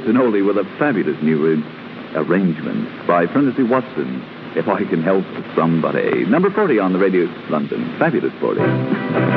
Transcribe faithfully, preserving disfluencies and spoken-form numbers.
an oldie with a fabulous new arrangement by Trinity Watson, If I Can Help Somebody. Number forty on the radio, London. Fabulous forty.